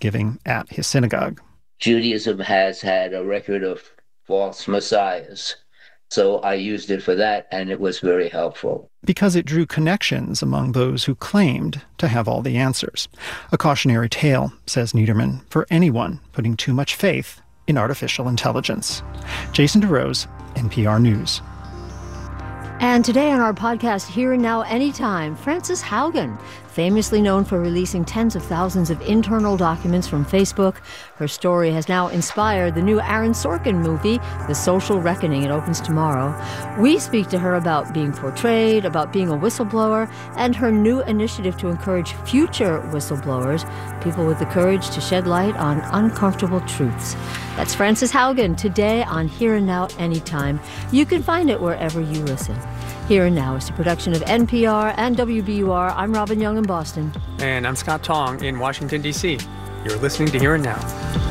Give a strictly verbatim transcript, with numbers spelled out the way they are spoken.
Thanksgiving at his synagogue. Judaism has had a record of false messiahs, so I used it for that, and it was very helpful. Because it drew connections among those who claimed to have all the answers. A cautionary tale, says Niederman, for anyone putting too much faith in artificial intelligence. Jason DeRose, N P R News. And today on our podcast, Here and Now Anytime, Frances Haugen, famously known for releasing tens of thousands of internal documents from Facebook. Her story has now inspired the new Aaron Sorkin movie, The Social Reckoning. It opens tomorrow. We speak to her about being portrayed, about being a whistleblower, and her new initiative to encourage future whistleblowers, people with the courage to shed light on uncomfortable truths. That's Frances Haugen today on Here and Now Anytime. You can find it wherever you listen. Here and Now is a production of N P R and W B U R. I'm Robin Young in Boston. And I'm Scott Tong in Washington, D C. You're listening to Here and Now.